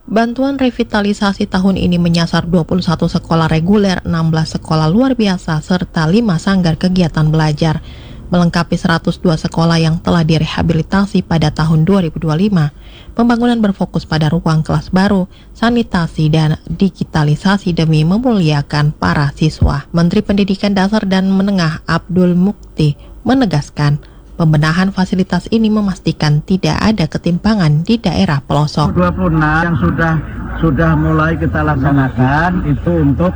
Bantuan revitalisasi tahun ini menyasar 21 sekolah reguler, 16 sekolah luar biasa, serta 5 sanggar kegiatan belajar, melengkapi 102 sekolah yang telah direhabilitasi pada tahun 2025. Pembangunan berfokus pada ruang kelas baru, sanitasi, dan digitalisasi demi memuliakan para siswa. Menteri Pendidikan Dasar dan Menengah Abdul Mukti menegaskan, pembenahan fasilitas ini memastikan tidak ada ketimpangan di daerah pelosok. 26 yang sudah mulai kita laksanakan itu untuk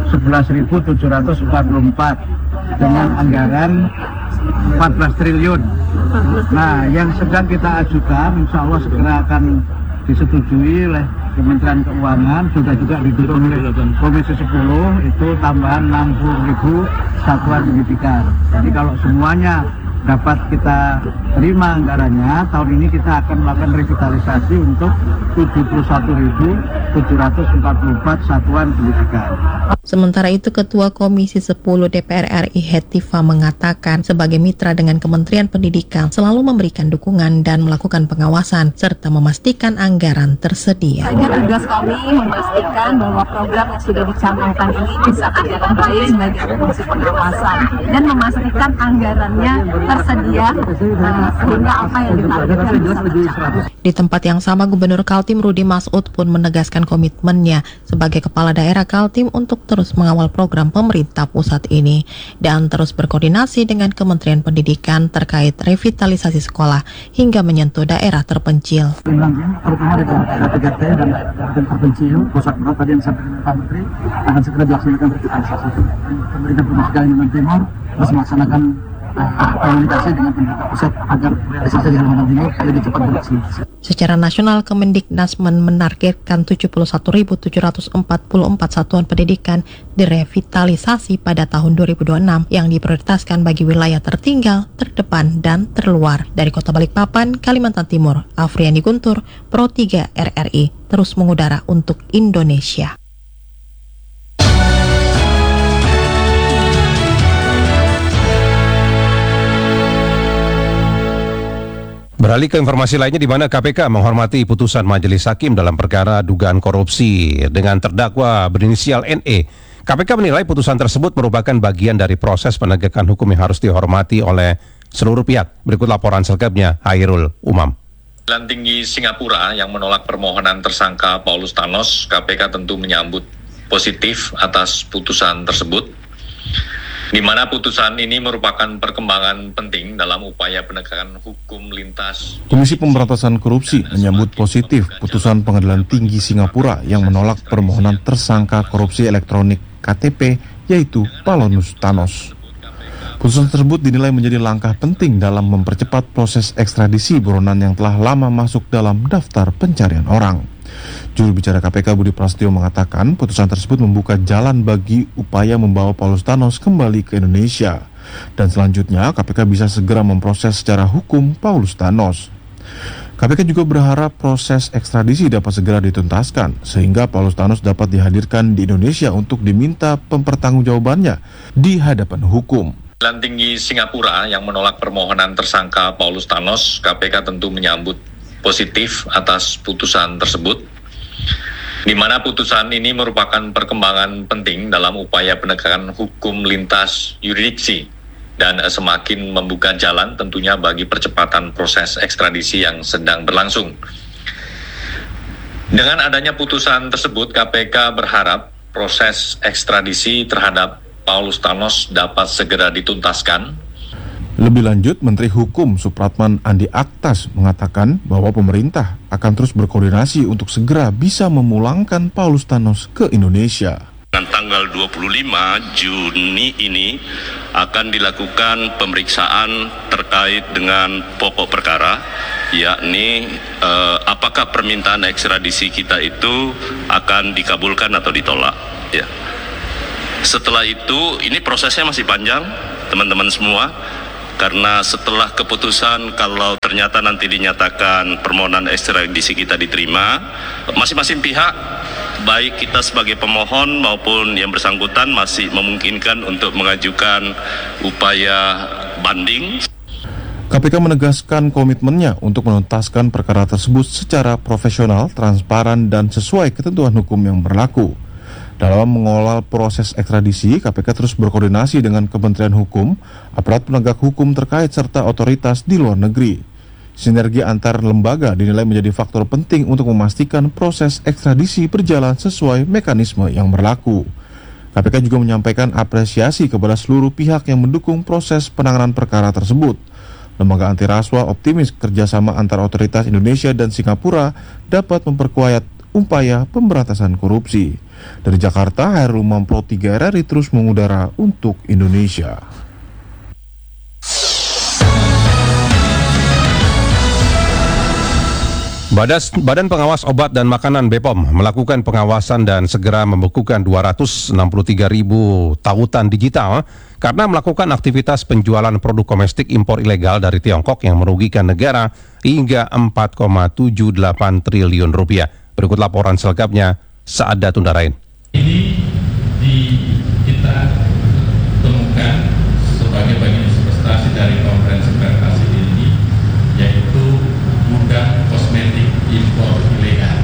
11.744 dengan anggaran 14 triliun. Nah, yang sedang kita ajukan insya Allah segera akan disetujui oleh Kementerian Keuangan, sudah juga didukung oleh Komisi 10, itu tambahan 60.000 satuan pendidikan. Jadi kalau semuanya dapat kita terima anggarannya, tahun ini kita akan melakukan revitalisasi untuk 71.744 satuan pendidikan. Sementara itu, Ketua Komisi 10 DPR RI Hetiva mengatakan sebagai mitra dengan Kementerian Pendidikan selalu memberikan dukungan dan melakukan pengawasan serta memastikan anggaran tersedia. Tugas kami memastikan bahwa program yang sudah dicanangkan ini bisa berjalan baik sebagai fungsi pengawasan dan memastikan anggarannya tersedia sehingga apa yang ditargetkan bisa tercapai. Di tempat yang sama, Gubernur Kaltim Rudi Masud pun menegaskan komitmennya sebagai Kepala Daerah Kaltim untuk terus mengawal program pemerintah pusat ini dan terus berkoordinasi dengan Kementerian Pendidikan terkait revitalisasi sekolah hingga menyentuh daerah terpencil. Terutama di daerah 3T dan terpencil, pusat berat tadi yang disampaikan Pak Menteri akan segera dilaksanakan revitalisasi. Pemerintah Provinsi Kalimantan Timur terus melaksanakan komunikasi dengan pemerintah pusat agar realisasi di Kalimantan Timur lebih cepat berlaksana. Secara nasional, Kemendiknasmen menargetkan 71.744 satuan pendidikan direvitalisasi pada tahun 2026 yang diprioritaskan bagi wilayah tertinggal, terdepan, dan terluar. Dari Kota Balikpapan, Kalimantan Timur, Afriani Guntur, Pro 3 RRI, terus mengudara untuk Indonesia. Beralih ke informasi lainnya, di mana KPK menghormati putusan Majelis Hakim dalam perkara dugaan korupsi dengan terdakwa berinisial NE. KPK menilai putusan tersebut merupakan bagian dari proses penegakan hukum yang harus dihormati oleh seluruh pihak. Berikut laporan selengkapnya, Hairul Umam. Pengadilan Tinggi Singapura yang menolak permohonan tersangka Paulus Thanos, KPK tentu menyambut positif atas putusan tersebut, di mana putusan ini merupakan perkembangan penting dalam upaya penegakan hukum lintas. Komisi Pemberantasan Korupsi menyambut positif putusan Pengadilan Tinggi Singapura yang menolak permohonan tersangka korupsi elektronik KTP, yaitu Paulus Thanos. Putusan tersebut dinilai menjadi langkah penting dalam mempercepat proses ekstradisi buronan yang telah lama masuk dalam daftar pencarian orang. Juru bicara KPK Budi Prasetyo mengatakan putusan tersebut membuka jalan bagi upaya membawa Paulus Thanos kembali ke Indonesia. Dan selanjutnya KPK bisa segera memproses secara hukum Paulus Thanos. KPK juga berharap proses ekstradisi dapat segera dituntaskan sehingga Paulus Thanos dapat dihadirkan di Indonesia untuk diminta mempertanggungjawabannya di hadapan hukum. Pengadilan Tinggi Singapura yang menolak permohonan tersangka Paulus Thanos, KPK tentu menyambut positif atas putusan tersebut, di mana putusan ini merupakan perkembangan penting dalam upaya penegakan hukum lintas yurisdiksi dan semakin membuka jalan tentunya bagi percepatan proses ekstradisi yang sedang berlangsung. Dengan adanya putusan tersebut, KPK berharap proses ekstradisi terhadap Paulus Thanos dapat segera dituntaskan. Lebih lanjut, Menteri Hukum Supratman Andi Aktas mengatakan bahwa pemerintah akan terus berkoordinasi untuk segera bisa memulangkan Paulus Thanos ke Indonesia. Dengan tanggal 25 Juni ini akan dilakukan pemeriksaan terkait dengan pokok perkara, yakni apakah permintaan ekstradisi kita itu akan dikabulkan atau ditolak. Ya. Setelah itu, ini prosesnya masih panjang, teman-teman semua. Karena setelah keputusan, kalau ternyata nanti dinyatakan permohonan ekstradisi kita diterima, masing-masing pihak, baik kita sebagai pemohon maupun yang bersangkutan masih memungkinkan untuk mengajukan upaya banding. KPK menegaskan komitmennya untuk menuntaskan perkara tersebut secara profesional, transparan, dan sesuai ketentuan hukum yang berlaku. Dalam mengelola proses ekstradisi, KPK terus berkoordinasi dengan Kementerian Hukum, aparat penegak hukum terkait, serta otoritas di luar negeri. Sinergi antar lembaga dinilai menjadi faktor penting untuk memastikan proses ekstradisi berjalan sesuai mekanisme yang berlaku. KPK juga menyampaikan apresiasi kepada seluruh pihak yang mendukung proses penanganan perkara tersebut. Lembaga anti rasuah optimis kerjasama antara otoritas Indonesia dan Singapura dapat memperkuat upaya pemberantasan korupsi. Dari Jakarta, Hairul Mamplo 3 RRI terus mengudara untuk Indonesia. Badan Pengawas Obat dan Makanan BPOM melakukan pengawasan dan segera membekukan 263.000 tautan digital karena melakukan aktivitas penjualan produk domestik impor ilegal dari Tiongkok yang merugikan negara hingga 4,78 triliun rupiah. Berikut laporan selengkapnya Saada Tundarain. Ini kita temukan sebagai bagian investasi dari konferensi pers ini, yaitu gudang kosmetik impor ilegal.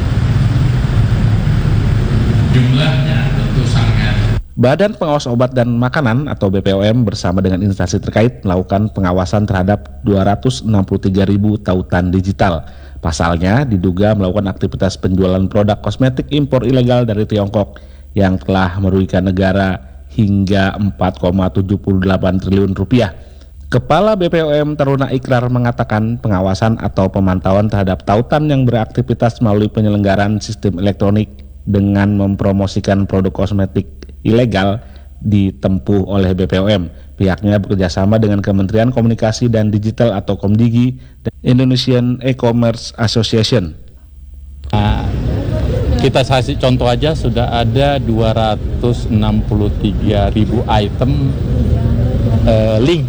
Jumlahnya tentu sangat. Badan Pengawas Obat dan Makanan atau BPOM bersama dengan instansi terkait melakukan pengawasan terhadap 263.000 tautan digital. Pasalnya diduga melakukan aktivitas penjualan produk kosmetik impor ilegal dari Tiongkok yang telah merugikan negara hingga 4,78 triliun rupiah. Kepala BPOM Taruna Ikrar mengatakan pengawasan atau pemantauan terhadap tautan yang beraktivitas melalui penyelenggaraan sistem elektronik dengan mempromosikan produk kosmetik ilegal ditempuh oleh BPOM. Pihaknya bekerjasama dengan Kementerian Komunikasi dan Digital atau Komdigi dan Indonesian E-Commerce Association. Kita kasih contoh aja, sudah ada 263.000 item link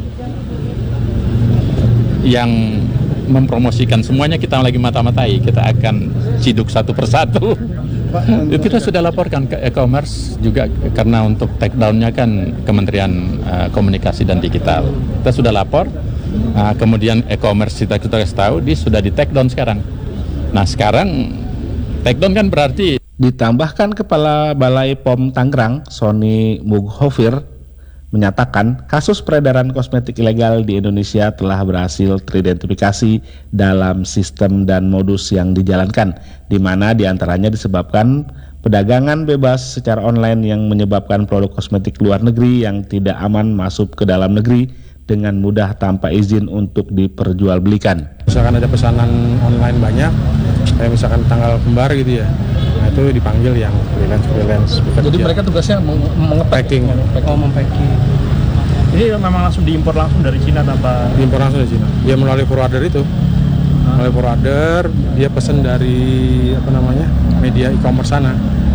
yang mempromosikan. Semuanya kita lagi mata-matai, kita akan ciduk satu persatu. Kita sudah laporkan ke e-commerce juga karena untuk take down-nya kan Kementerian Komunikasi dan Digital. Kita sudah lapor, kemudian e-commerce kita tahu dia sudah di take down sekarang. Nah sekarang take down kan berarti. Ditambahkan Kepala Balai POM Tangerang, Sony Mughofir, menyatakan kasus peredaran kosmetik ilegal di Indonesia telah berhasil teridentifikasi dalam sistem dan modus yang dijalankan, di mana diantaranya disebabkan perdagangan bebas secara online yang menyebabkan produk kosmetik luar negeri yang tidak aman masuk ke dalam negeri dengan mudah tanpa izin untuk diperjualbelikan. Misalkan ada pesanan online banyak, kayak misalkan tanggal kembar gitu ya, nah itu dipanggil yang freelance. Jadi mereka tugasnya mengepacking. Mempacking. Ini memang langsung diimpor langsung dari Cina tanpa? Diimpor langsung dari Cina. Dia melalui forwarder itu. Melalui forwarder, dia pesan dari media e-commerce sana.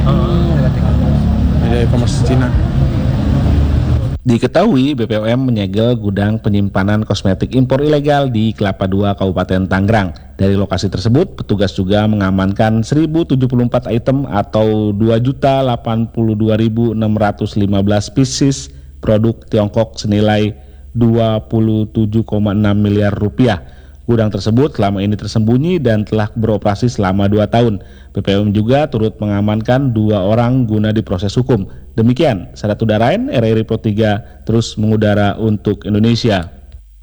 Media e-commerce Cina. Diketahui BPOM menyegel gudang penyimpanan kosmetik impor ilegal di Kelapa II, Kabupaten Tangerang. Dari lokasi tersebut, petugas juga mengamankan 1.074 item atau 2.082.615 pieces produk Tiongkok senilai 27,6 miliar rupiah. Gudang tersebut selama ini tersembunyi dan telah beroperasi selama 2 tahun. BPOM juga turut mengamankan 2 orang guna diproses hukum. Demikian, Saada Tundarain, RRI Pro 3 terus mengudara untuk Indonesia.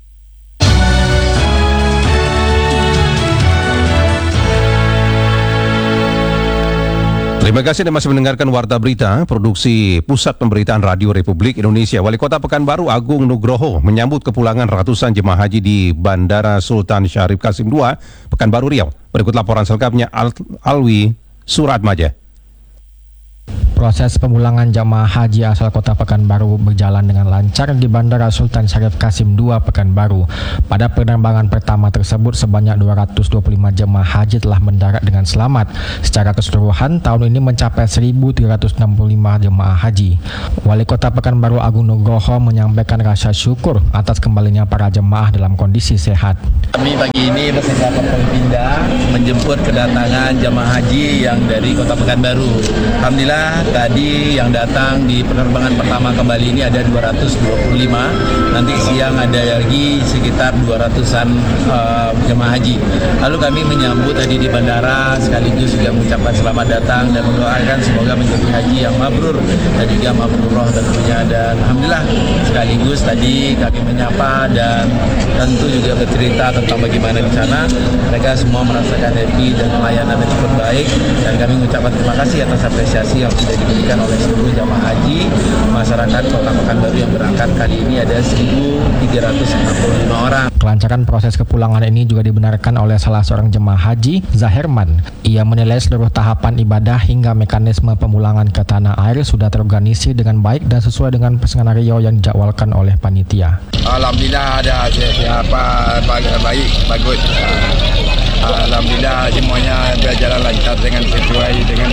Terima kasih Anda masih mendengarkan Warta Berita, produksi Pusat Pemberitaan Radio Republik Indonesia. Wali Kota Pekanbaru Agung Nugroho menyambut kepulangan ratusan jemaah haji di Bandara Sultan Syarif Qasim II, Pekanbaru Riau. Berikut laporan selengkapnya Alwi Suratmaja. Proses pemulangan jamaah haji asal kota Pekanbaru berjalan dengan lancar di Bandara Sultan Syarif Qasim II, Pekanbaru. Pada penerbangan pertama tersebut, sebanyak 225 jemaah haji telah mendarat dengan selamat. Secara keseluruhan, tahun ini mencapai 1.365 jemaah haji. Wali Kota Pekanbaru Agung Nugroho menyampaikan rasa syukur atas kembalinya para jemaah dalam kondisi sehat. Kami pagi ini bersama Polpinda menjemput kedatangan jemaah haji yang dari Kota Pekanbaru. Alhamdulillah tadi yang datang di penerbangan pertama kembali ini ada 225, nanti siang ada lagi sekitar 200-an jemaah haji. Lalu kami menyambut tadi di bandara sekaligus juga mengucapkan selamat datang dan mendoakan semoga menjadi haji yang mabrur dan juga mabrurah tentunya. Dan alhamdulillah sekaligus tadi kami menyapa dan tentu juga bercerita tentang bagaimana di sana mereka semua merasakan happy dan pelayanan yang cukup baik, dan kami mengucapkan terima kasih atas apresiasi yang sudah diberikan oleh seluruh jamaah haji masyarakat Kota Pekanbaru yang berangkat kali ini ada 1.365 orang. Kelancaran proses kepulangan ini juga dibenarkan oleh salah seorang jemaah haji, Zahirman. Ia menilai seluruh tahapan ibadah hingga mekanisme pemulangan ke tanah air sudah terorganisir dengan baik dan sesuai dengan skenario yang dijadwalkan oleh panitia. Alhamdulillah ada baik, bagus. Alhamdulillah semuanya berjalan lancar dengan sesuai dengan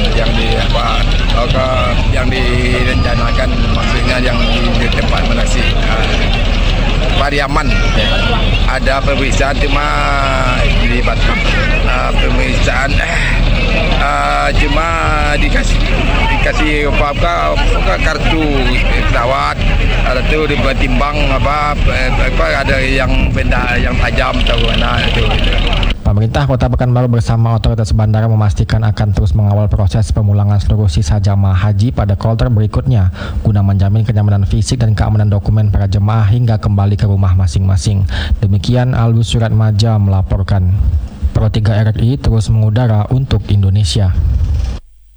yang direncanakan, maksudnya yang di tempat manasik. Pariaman ada pemeriksaan cuma di Batam, pemeriksaan cuma dikasih apa kartu pesawat, ada tu ditimbang apa ada yang benda yang tajam atau mana itu. Pemerintah Kota Pekanbaru bersama otoritas bandara memastikan akan terus mengawal proses pemulangan seluruh sisa jamaah haji pada kloter berikutnya guna menjamin kenyamanan fisik dan keamanan dokumen para jemaah hingga kembali ke rumah masing-masing. Demikian Alwi Suratmaja melaporkan. Pro 3 RRI terus mengudara untuk Indonesia.